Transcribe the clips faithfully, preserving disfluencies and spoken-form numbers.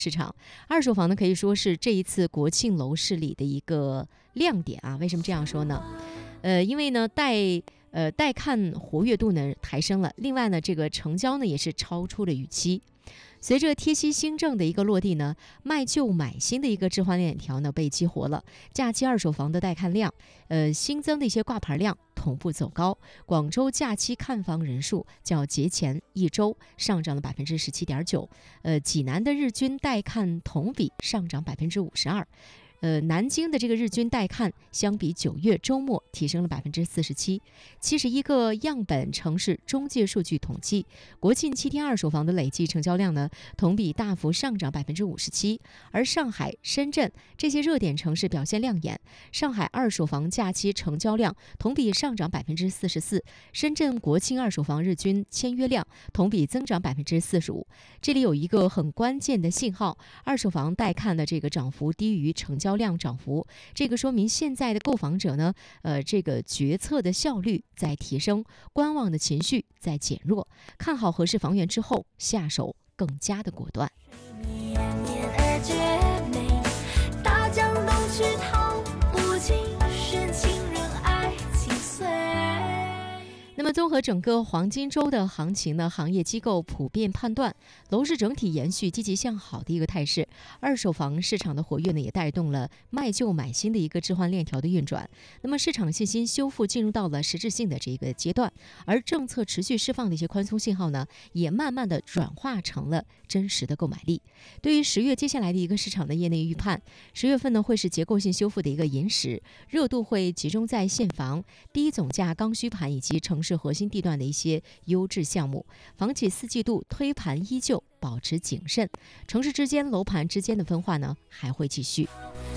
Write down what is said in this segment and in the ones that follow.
市场。二手房呢，可以说是这一次国庆楼市里的一个亮点啊。为什么这样说呢？呃，因为呢，带呃带看活跃度呢抬升了，另外呢，这个成交呢也是超出了预期。随着贴息新政的一个落地呢，卖旧买新的一个置换链条呢被激活了，假期二手房的带看量，呃新增的一些挂牌量同步走高。广州假期看房人数较节前一周上涨了百分之十七点九，呃济南的日均带看同比上涨百分之五十二。呃，南京的这个日均带看相比九月周末提升了百分之四十七。七十一个样本城市中介数据统计，国庆七天二手房的累计成交量呢，同比大幅上涨百分之五十七。而上海、深圳这些热点城市表现亮眼，上海二手房假期成交量同比上涨百分之四十四，深圳国庆二手房日均签约量同比增长百分之四十五。这里有一个很关键的信号，二手房带看的这个涨幅低于成交量涨幅，这个说明现在的购房者呢，呃，这个决策的效率在提升，观望的情绪在减弱，看好合适房源之后，下手更加的果断。大江东去淘不尽，深情任爱情碎。那么综合整个黄金周的行情呢，行业机构普遍判断楼市整体延续积极向好的一个态势，二手房市场的活跃呢，也带动了卖旧买新的一个置换链条的运转。那么市场信心修复进入到了实质性的这个阶段，而政策持续释放的一些宽松信号呢，也慢慢的转化成了真实的购买力。对于十月接下来的一个市场的业内预判，十月份呢会是结构性修复的一个寅时，热度会集中在现房、低总价刚需盘以及城市核心地段的一些优质项目。房企四季度推盘依旧保持谨慎，城市之间楼盘之间的分化呢还会继续。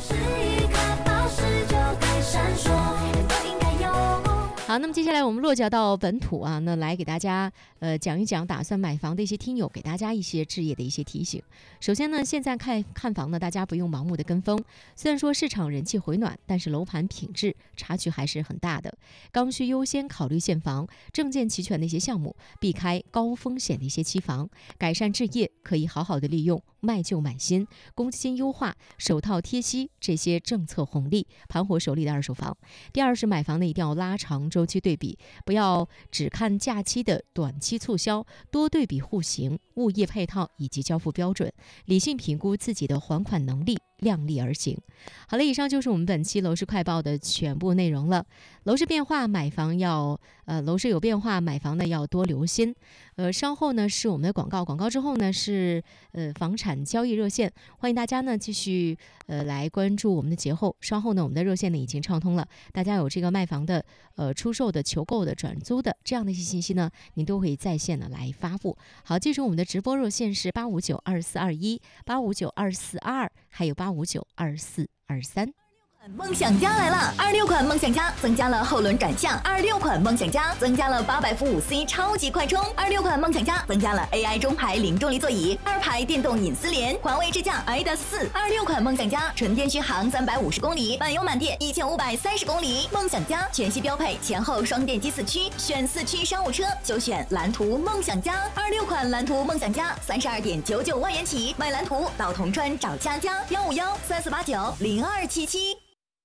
好，那么接下来我们落脚到本土啊，那来给大家呃讲一讲打算买房的一些听友，给大家一些置业的一些提醒。首先呢，现在看看房呢，大家不用盲目的跟风。虽然说市场人气回暖，但是楼盘品质差距还是很大的。刚需优先考虑现房，证件齐全的一些项目，避开高风险的一些期房。改善置业可以好好的利用卖旧买新、公积金优化、首套贴息这些政策红利，盘活手里的二手房。第二是买房呢，一定要拉长周期对比，不要只看假期的短期促销，多对比户型、物业配套以及交付标准，理性评估自己的还款能力，量力而行。好了，以上就是我们本期楼市快报的全部内容了。楼市变化，买房要呃，楼市有变化，买房呢要多留心。呃，稍后呢是我们的广告，广告之后呢是呃房产交易热线，欢迎大家呢继续呃来关注我们的节后。稍后呢我们的热线呢已经畅通了，大家有这个卖房的、呃出售的、求购的、转租的这样的一些信息呢，您都可以在线呢来发布。好，记住我们的直播热线是八五九二四二一、八五九二四二二，还有八五九二四二三。 梦想家来了！二六款梦想家增加了后轮转向，二六款梦想家增加了八百伏五 C 超级快充，二六款梦想家增加了 A I 中排零重力座椅，二排电动隐私联，环卫智驾 I D A S 四，二六款梦想家纯电续航三百五十公里，满油满电一千五百三十公里。梦想家全系标配前后双电机四驱，选四驱商务车就选蓝图梦想家。二六款蓝图梦想家三十二点九九万元起，买蓝图到铜川找佳佳，幺五幺三四八九零二七七。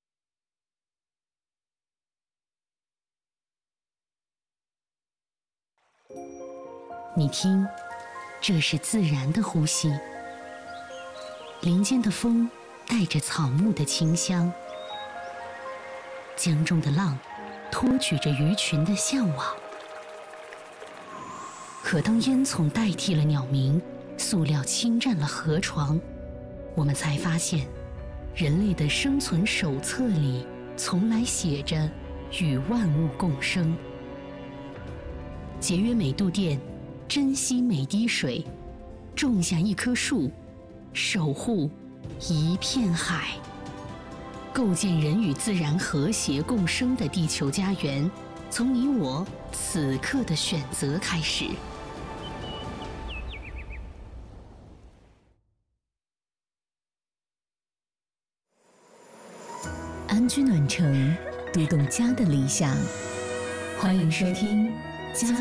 你听，这是自然的呼吸。林间的风带着草木的清香，江中的浪托举着鱼群的向往。可当烟囱代替了鸟鸣，塑料侵占了河床，我们才发现，人类的生存手册里从来写着与万物共生。节约每度电，珍惜每滴水，种下一棵树，守护一片海，构建人与自然和谐共生的地球家园，从你我此刻的选择开始。 安居暖城，读懂家的理想。欢迎收听家